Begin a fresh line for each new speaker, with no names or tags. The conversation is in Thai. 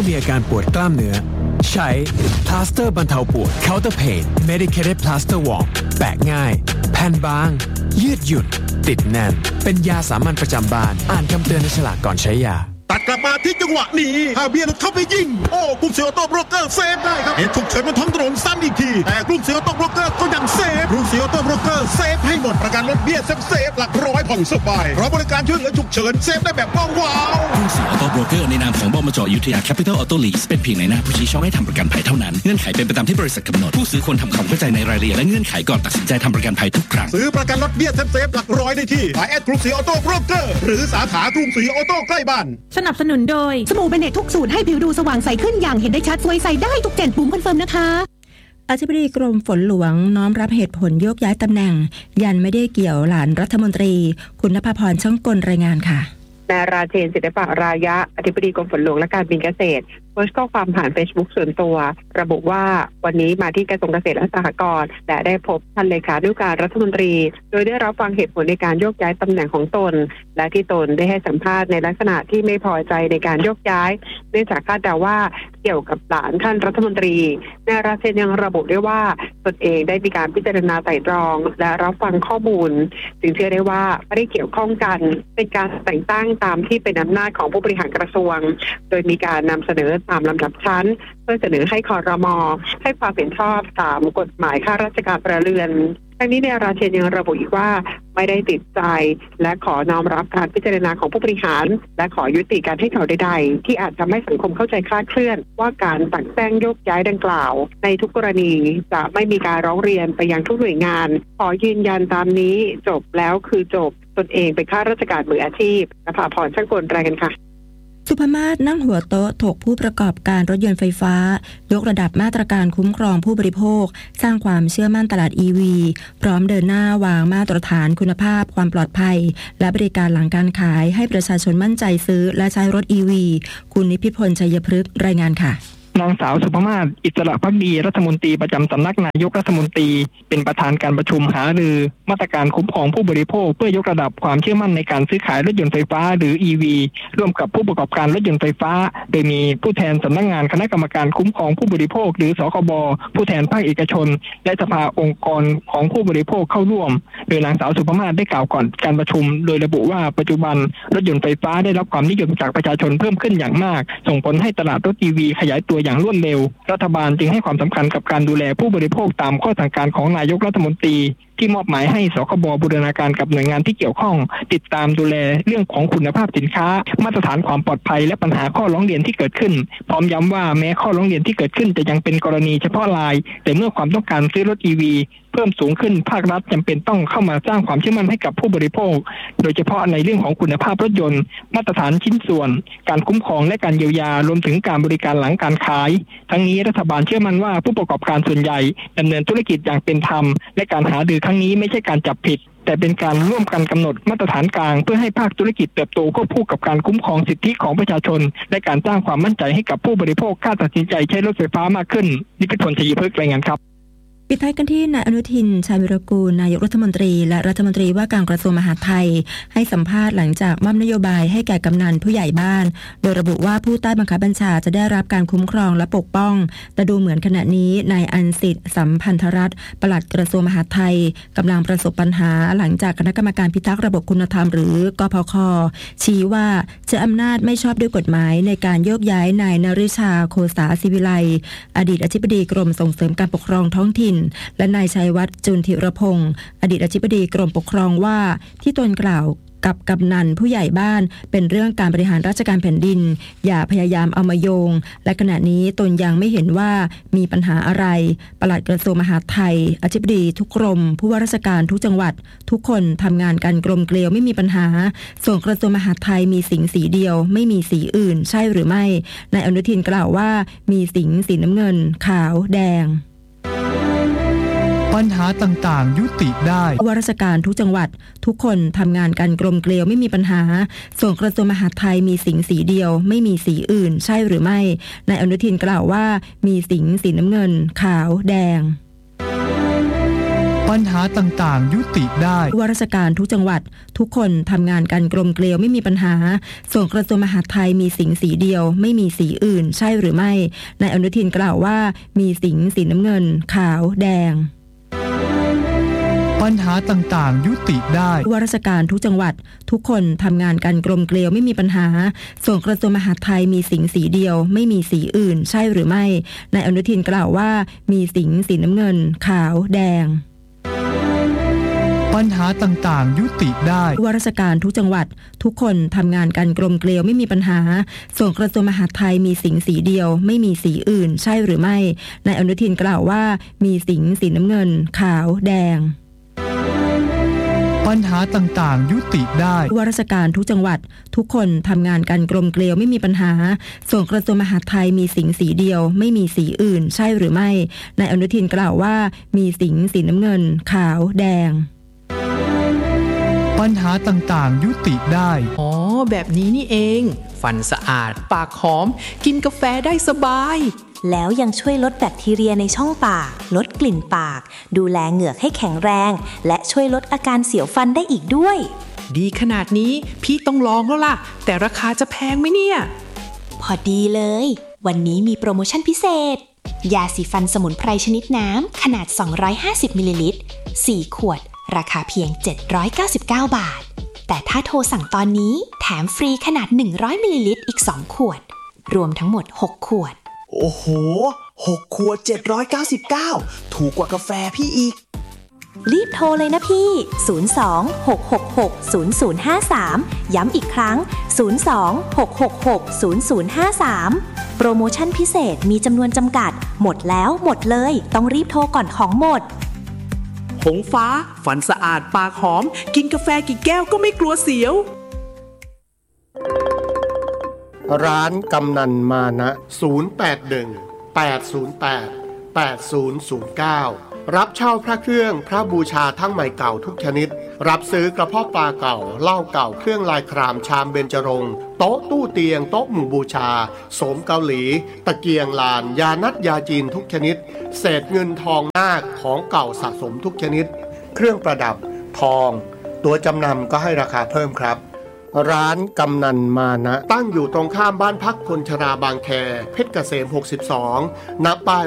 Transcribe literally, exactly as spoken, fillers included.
มีอาการปวดกล้ามเนื้อใช้พลาสเตอร์บรรเทาปวด Counter Pain Medicated Plaster Warm แปะง่ายแผ่นบางยืดหยุ่นติดแน่นเป็นยาสามัญประจำบ้านอ่านคำเตือนในฉลากก่อนใช้ยา
ตัดกลับมาที่จังหวะนี้ฮาเบียร์เข้าไปยิงโอ้กรุงศรีออโต้โบรกเกอร์เซฟได้ครับเหตุฉุกเฉินบนท้องถนนซ้ำอีกทีแต่กรุงศรีออโต้โบรกเกอร์ก็ยังเซฟกรุงศรีออโต้โบรกเกอร์เซฟให้หมดประกันรถเบี้ยเซฟเซฟหลักร้อยผ่อนสบายเพราะบริการช่วยเหลือฉุกเฉินเซฟได้แบบว้าว
กรุงศรีออโต้โบรกเกอร์ในนามของบมจ.อยุธยาแคปิตอลออโต้ลีสเป็นเพียงในหน้าผู้ชี้ช่องให้ทำประกันภัยเท่านั้นเงื่อนไขเป็นไปตามที่บริษัทกำหนดผู้ซื้อควรทำความเข้าใจในรายละเอียดและเงื่อนไขก่อนตัดสินใจทำประกันภัยทุกครั้ง
ซื้อประกันรถเบี้ยเซฟเซฟหลักร้อยได้ที่ไลน์แอดกรุงศรีออโต้โบรกเกอร์หรือสาขากรุงศรีออโต้ใกล้บ้าน
สนับสนุนโดยสบู่เบเนตทุกสูตรให้ผิวดูสว่างใสขึ้นอย่างเห็นได้ชัดสวยใสได้ทุกเจนปุ่มคอนเฟิร์มนะคะ
อธิบดีกรมฝนหลวงน้อมรับเหตุผลโยกย้ายตำแหน่งยันไม่ได้เกี่ยวหลานรัฐมนตรีคุณณภพรช่างกลรายงานค่ะ
นายราเชนศิลปะรายะอธิบดีกรมฝนหลวงและการบินเกษตรโพสต์ข้อความผ่าน Facebook ส่วนตัวระบุว่าวันนี้มาที่กระทรวงเกษตรและสหกรณ์และได้พบท่านเลขานุการรัฐมนตรีโดยได้รับฟังเหตุผลในการโยกย้ายตำแหน่งของตนและที่ตนได้ให้สัมภาษณ์ในลักษณะที่ไม่พอใจในการโยกย้ายเนื่องจากคาดเดาว่าเกี่ยวกับหลานท่านรัฐมนตรีนายราเชนยังระบุด้วยว่าตนเองได้มีการพิจารณาไตร่ตรองและรับฟังข้อมูลจึงเชื่อได้ว่าไม่ได้เกี่ยวข้องกันเป็นการแต่งตั้งตามที่เป็นอำนาจของผู้บริหารกระทรวงโดยมีการนำเสนอตามลำดับชั้นเพื่อเสนอให้ครม.ให้ความเห็นชอบตามกฎหมายข้าราชการพลเรือนทั้งนี้นายราเชนยังระบุอีกว่าไม่ได้ติดใจและขอน้อมรับการพิจารณาของผู้บริหารและขอยุติการให้ข่าวใดๆที่อาจทำให้สังคมเข้าใจคลาดเคลื่อนว่าการแต่งตั้งโยกย้ายดังกล่าวในทุกกรณีจะไม่มีการร้องเรียนไปยังทุกหน่วยงานขอยืนยันตามนี้จบแล้วคือจบตนเองเป็นข้าราชการมืออาชีพณภพรช่างกลรายงานค่ะ
สุภมาศนั่งหัวโต๊ะถกผู้ประกอบการรถยนต์ไฟฟ้ายกระดับมาตรการคุ้มครองผู้บริโภคสร้างความเชื่อมั่นตลาด อี วี พร้อมเดินหน้าวางมาตรฐานคุณภาพความปลอดภัยและบริการหลังการขายให้ประชาชนมั่นใจซื้อและใช้รถ อี วี คุณนิพิพลชัยพฤกษ์รายงานค่ะ
นางสาวสุภมาศอิสระภักดีรัฐมนตรีประจำสำนักนายกรัฐมนตรีเป็นประธานการประชุมหารือมาตรการคุ้มครองผู้บริโภคเพื่อยกระดับความเชื่อมั่นในการซื้อขายรถยนต์ไฟฟ้าหรือ อี วี ร่วมกับผู้ประกอบการรถยนต์ไฟฟ้าโดยมีผู้แทนสำนักงานคณะกรรมการคุ้มครองผู้บริโภคหรือสคบผู้แทนภาคเอกชนและสภาองค์กรของผู้บริโภคเข้าร่วมโดยนางสาวสุภมาศได้กล่าวก่อนการประชุมโดยระบุว่าปัจจุบันรถยนต์ไฟฟ้าได้รับความนิยมจากประชาชนเพิ่มขึ้นอย่างมากส่งผลให้ตลาดรถ อี วี ขยายตัวอย่างรวดเร็วรัฐบาลจึงให้ความสำคัญกับการดูแลผู้บริโภคตามข้อสั่งการของนายกรัฐมนตรีที่มอบหมายให้สคบบูรณาการกับหน่วยงานที่เกี่ยวข้องติดตามดูแลเรื่องของคุณภาพสินค้ามาตรฐานความปลอดภัยและปัญหาข้อร้องเรียนที่เกิดขึ้นพร้อมย้ำว่าแม้ข้อร้องเรียนที่เกิดขึ้นจะยังเป็นกรณีเฉพาะรายแต่เมื่อความต้องการซื้อรถ อี วี เพิ่มสูงขึ้นภาครัฐจำเป็นต้องเข้ามาสร้างความเชื่อมั่นให้กับผู้บริโภคโดยเฉพาะในเรื่องของคุณภาพรถยนต์มาตรฐานชิ้นส่วนการคุ้มครองและการเยียวยารวมถึงการบริการหลังการขายทั้งนี้รัฐบาลเชื่อมั่นว่าผู้ประกอบการส่วนใหญ่ดำเนินธุรกิจอย่างเป็นธรรมและการหารือครั้งนี้ไม่ใช่การจับผิดแต่เป็นการร่วมกันกำหนดมาตรฐานกลางเพื่อให้ภาคธุรกิจเติบโตควบคู่กับการคุ้มครองสิทธิของประชาชนและการสร้างความมั่นใจให้กับผู้บริโภคกล้าตัดสินใจใช้รถไฟฟ้ามากขึ้นนิพิพลชัยพฤกษ์รายงานครับ
ปิดท้ายกันที่นายอนุทินชาญวิรากูลนายกรัฐมนตรีและรัฐมนตรีว่าการกระทรวงมหาดไทยให้สัมภาษณ์หลังจากมอบนโยบายให้แก่กำนันผู้ใหญ่บ้านโดยระบุว่าผู้ใต้บังคับบัญชาจะได้รับการคุ้มครองและปกป้องแต่ดูเหมือนขณะนี้นายอันสิทธิ์สัมพันธรัตน์ปลัดกระทรวงมหาดไทยกำลังประสบปัญหาหลังจากคณะกรรมการพิทักษ์ระบบคุณธรรมหรือกพค.ชี้ว่าใช้อำนาจไม่ชอบด้วยกฎหมายในการโยกย้ายนายนฤชาโคสาศิวิไลอดีตอธิบดีกรมส่งเสริมการปกครองท้องถิ่นและนายชัยวัฒน์จุนทิรพงศ์อดีตอธิบดีกรมปกครองว่าที่ตนกล่าวกับกำนันผู้ใหญ่บ้านเป็นเรื่องการบริหารราชการแผ่นดินอย่าพยายามเอามาโยงและขณะนี้ตนยังไม่เห็นว่ามีปัญหาอะไรปลัดกระทรวงมหาดไทยอธิบดีทุกกรมผู้ว่าราชการทุกจังหวัดทุกคนทำงานกันกลมเกลียวไม่มีปัญหาส่วนกระทรวงมหาดไทยมีสิงห์สีเดียวไม่มีสีอื่นใช่หรือไม่นายอนุทินกล่าวว่ามีสิงห์สีน้ำเงินขาวแดง
ปัญหาต่างๆยุติได้
ว่าราชการทุกจังหวัดทุกคนทำงานกันกลมเกลียวไม่มีปัญหาส่วนกระทรวงมหาดไทยมีสิงห์สีเดียวไม่มีสีอื่นใช่หรือไม่นายอนุทินกล่าวว่ามีสิงห์สีน้ำเงินขาวแดง
ปัญหาต่างๆยุติได้
ว่าราชการทุกจังหวัดทุกคนทำงานกันกลมเกลียวไม่มีปัญหาส่วนกระทรวงมหาดไทยมีสิงห์สีเดียวไม่มีสีอื่นใช่หรือไม่นายอนุทินกล่าวว่ามีสิงห์สีน้ำเงินขาวแดง
ปัญหาต่างๆยุติได้
ว่าราชการทุกจังหวัดทุกคนทำงานกันกลมเกลียวไม่มีปัญหาส่วนกระทรวงมหาดไทยมีสิงห์สีเดียวไม่มีสีอื่นใช่หรือไม่นายอนุทินกล่าวว่ามีสิงห์สีน้ำเงินขาวแดง
ปัญหาต่างๆยุติได้
ว่าราชการทุกจังหวัดทุกคนทำงานกันกลมเกลียวไม่มีปัญหาส่วนกระทรวงมหาดไทยมีสิงห์สีเดียวไม่มีสีอื่นใช่หรือไม่นายอนุทินกล่าวว่ามีสิงห์สีน้ำเงินขาวแดง
ปัญหาต่างๆยุติได้
ว่าราชการทุกจังหวัดทุกคนทำงานกันกลมเกลียวไม่มีปัญหาส่วนกระทรวงมหาดไทยมีสิงห์สีเดียวไม่มีสีอื่นใช่หรือไม่นายอนุทินกล่าวว่ามีสิงห์สีน้ำเงินขาวแดง
ปัญหาต่างๆยุติได้
อ๋อแบบนี้นี่เองฟันสะอาดปากหอมกินกาแฟได้สบาย
แล้วยังช่วยลดแบคทีเรียในช่องปากลดกลิ่นปากดูแลเหงือกให้แข็งแรงและช่วยลดอาการเสียวฟันได้อีกด้วย
ดีขนาดนี้พี่ต้องลองแล้วล่ะแต่ราคาจะแพงไหมเนี่ย
พอดีเลยวันนี้มีโปรโมชั่นพิเศษยาสีฟันสมุนไพรชนิดน้ำขนาดสองร้อยห้าสิบมิลลิลิตรสี่ขวดราคาเพียงเจ็ดร้อยเก้าสิบเก้าบาทแต่ถ้าโทรสั่งตอนนี้แถมฟรีขนาดหนึ่งร้อยมิลลิลิตรอีกสองขวดรวมทั้งหมดหกขวด
โอ้โหหกขวดเจ็ดร้อยเก้าสิบเก้าถูกกว่ากาแฟพี่อีก
รีบโทรเลยนะพี่ศูนย์ สอง หก หก หก ศูนย์ ศูนย์ ห้า สามย้ำอีกครั้งศูนย์ สอง หก หก หก ศูนย์ ศูนย์ ห้า สามโปรโมชั่นพิเศษมีจำนวนจำกัดหมดแล้วหมดเลยต้องรีบโทรก่อนของหมด
หงฟ้าฟันสะอาดปากหอมกินกาแฟกี่แก้วก็ไม่กลัวเสียว
ร้านกำนันมานะศูนย์ แปด หนึ่ง แปด ศูนย์ แปด แปด ศูนย์ ศูนย์ เก้ารับเช่าพระเครื่องพระบูชาทั้งใหม่เก่าทุกชนิดรับซื้อกระเพาะปลาเก่าเหล้าเก่าเครื่องลายครามชามเบญจรงค์โต๊ะตู้เตียงโต๊ะหมู่บูชาโสมเกาหลีตะเกียงลานยานัดยาจีนทุกชนิดเศษเงินทองนาคของเก่าสะสมทุกชนิดเครื่องประดับทองตัวจำนำก็ให้ราคาเพิ่มครับร้านกำนันมานะตั้งอยู่ตรงข้ามบ้านพักคนชราบางแคเพชรเกษมหกสิบสองณป้าย